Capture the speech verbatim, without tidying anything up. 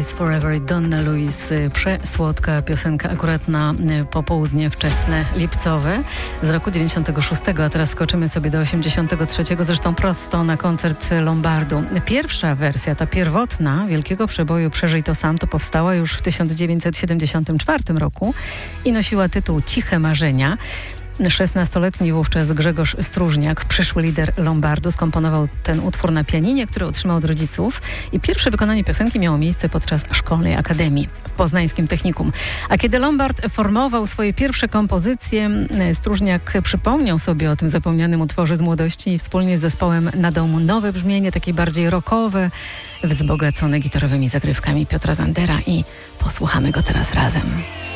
Always Forever, Donna Luis. Przesłodka piosenka akurat na popołudnie wczesne lipcowe z roku dziewięćdziesiątego szóstego, a teraz skoczymy sobie do osiemdziesiątego trzeciego, zresztą prosto na koncert Lombardu. Pierwsza wersja, ta pierwotna, wielkiego przeboju Przeżyj to sam, to powstała już w tysiąc dziewięćset siedemdziesiątym czwartym roku i nosiła tytuł Ciche marzenia. szesnastoletni wówczas Grzegorz Stróżniak, przyszły lider Lombardu, skomponował ten utwór na pianinie, który otrzymał od rodziców, i pierwsze wykonanie piosenki miało miejsce podczas szkolnej akademii w poznańskim technikum. A kiedy Lombard formował swoje pierwsze kompozycje, Stróżniak przypomniał sobie o tym zapomnianym utworze z młodości i wspólnie z zespołem nadał mu nowe brzmienie, takie bardziej rockowe, wzbogacone gitarowymi zagrywkami Piotra Zandera, i posłuchamy go teraz razem.